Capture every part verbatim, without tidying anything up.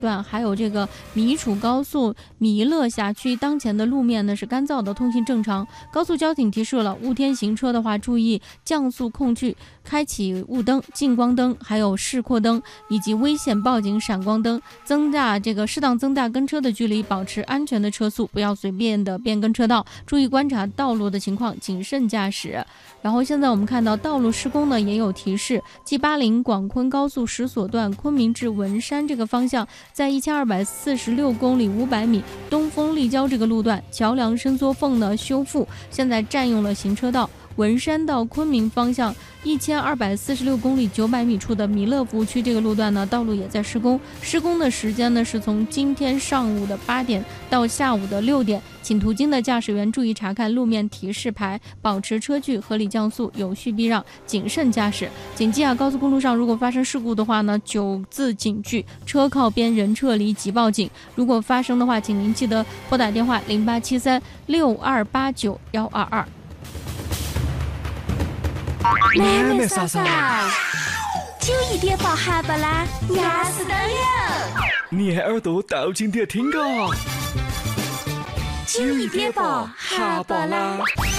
段，还有这个米楚高速弥勒辖区，当前的路面呢是干燥的，通行正常。高速交警提示了，雾天行车的话，注意降速控制，开启雾灯、近光灯，还有示廓灯以及危险报警闪光灯，增大这个适当增大跟车的距离，保持安全的车速，不要随便的变更车道，注意观察道路的情况，谨慎驾驶。然后现在我们看到道路施工呢也有提示，G 八零广昆高速十所段昆明至文山这个方向，在一千二百四十六公里五百米东风立交这个路段，桥梁伸缩缝呢修复，现在占用了行车道。文山到昆明方向一千二百四十六公里九百米处的弥勒服务区这个路段呢，道路也在施工，施工的时间呢是从今天上午的八点到下午的六点，请途经的驾驶员注意查看路面提示牌，保持车距，合理降速，有序避让，谨慎驾驶。谨记啊，高速公路上如果发生事故的话呢，九字警句，车靠边，人撤离即报警。如果发生的话，请您记得拨打电话零八七三六二八九幺二二。 妹妹嫂嫂，就一点爆哈巴啦，牙齿都有。 你还耳朵倒进点听个， 就一点爆哈巴啦。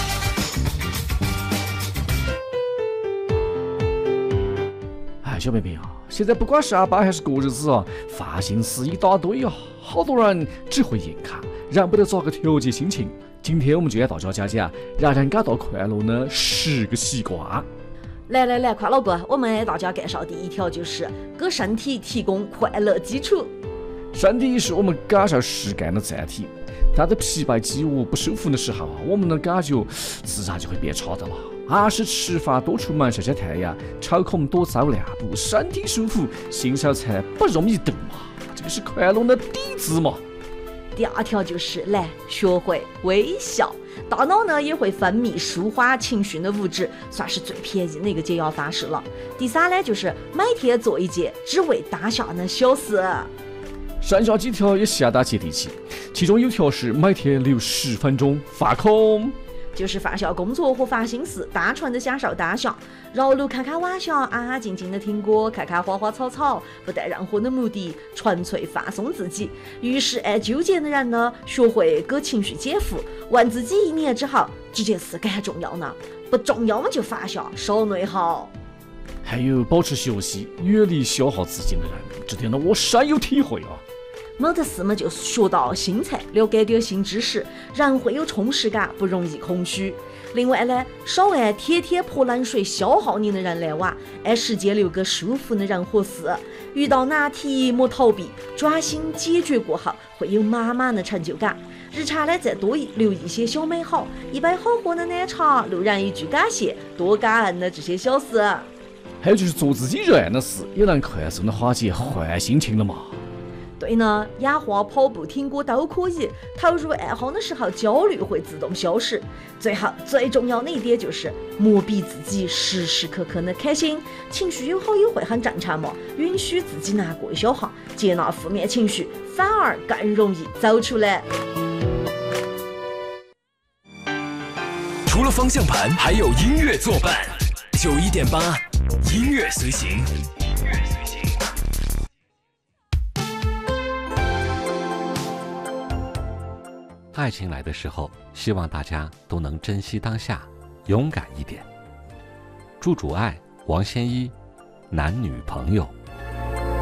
哎，小妹妹啊，现在不管是阿爸还是个日子啊，发型师一大堆啊，好多人只会验卡，然不得咋个调节心情。今天我们就要大家讲讲让人感到快乐的十个习惯。 来来来，快乐哥，我们给大家介绍第一条，就是给身体提供快乐基础。 身体是我们感受实感的载体，当的疲惫肌无不舒服的时候，我们的感觉自然就会变差的了。按时吃饭，多出门晒晒太阳，抽空多走两步，身体舒服，心手才不容易动嘛。这个是快乐的底子嘛。 第二条就是来学会微笑，大脑呢也会分泌舒缓情绪的物质，算是最便宜的一个解压方式了。第三呢，就是每天做一件只为当下的小事。 剩下几条也相当接地气，其中有条是每天留十分钟放空， 就是放下工作和烦心事，单纯的享受当下，绕路开开玩笑，安安静静的听歌，看看花花草草，不带任何的目的，纯粹放松自己。于是爱纠结的人呢，学会给情绪减负，问自己一年之后这件事该重要呢？不重要嘛就放下，少内耗。 还有保持休息，远离消耗自己的人，这点呢我深有体会啊。 没得事嘛就学到新菜，了解点新知识，人会有充实感，不容易空虚。另外呢，少按天天泼冷水消耗你的人来往，按时间留给舒服的人和事。遇到难题莫逃避，专心解决过后，会有满满的成就感。日常呢再多留一些小美好，一杯好喝的奶茶，路人一句感谢，多感恩的这些小事。 还有就是做自己热爱的事，也能快速的化解坏心情了嘛。 对呢，养花、跑步、听歌都可以。投入爱好的时候，焦虑会自动消失。最后，最重要的一点就是磨逼自己，时时刻刻的开心。情绪有好有坏很正常嘛，允许自己难过一小下，接纳负面情绪，反而更容易走出来。 除了方向盘，还有音乐作伴。九一点八，音乐随行。 爱情来的时候，希望大家都能珍惜当下，勇敢一点。祝主爱王先一，男女朋友。